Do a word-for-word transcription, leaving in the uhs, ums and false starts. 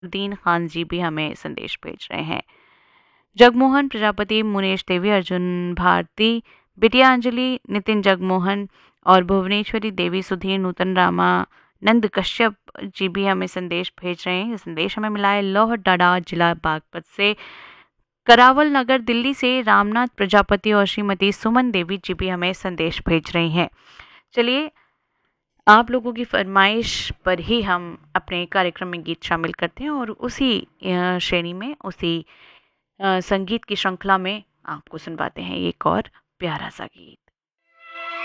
दीन खान जी भी हमें संदेश भेज रहे हैं। जगमोहन प्रजापति, मुनेश देवी, अर्जुन भारती, बिटिया अंजलि, नितिन जगमोहन और भुवनेश्वरी देवी, सुधीर, नूतन रामा, नंद कश्यप जी भी हमें संदेश भेज रहे हैं। ये संदेश हमें मिला है लोहर डाडा, जिला बागपत से। करावल नगर दिल्ली से रामनाथ प्रजापति और श्रीमती सुमन देवी जी भी हमें संदेश भेज रही हैं। चलिए, आप लोगों की फरमाइश पर ही हम अपने कार्यक्रम में गीत शामिल करते हैं और उसी अ, श्रेणी में, उसी अ, संगीत की श्रृंखला में आपको सुनवाते हैं एक और प्यारा सा गीत।